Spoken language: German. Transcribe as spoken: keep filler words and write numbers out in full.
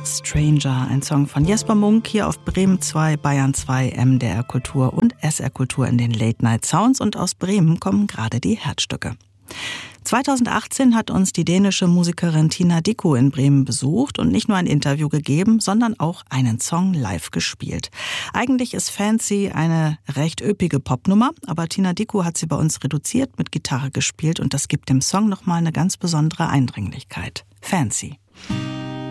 Stranger, ein Song von Jesper Munk hier auf Bremen zwei, Bayern zwei, M D R Kultur und S R Kultur in den Late Night Sounds. Und aus Bremen kommen gerade die Herzstücke. zweitausendachtzehn hat uns die dänische Musikerin Tina Dickow in Bremen besucht und nicht nur ein Interview gegeben, sondern auch einen Song live gespielt. Eigentlich ist Fancy eine recht üppige Popnummer, aber Tina Dickow hat sie bei uns reduziert mit Gitarre gespielt und das gibt dem Song nochmal eine ganz besondere Eindringlichkeit. Fancy.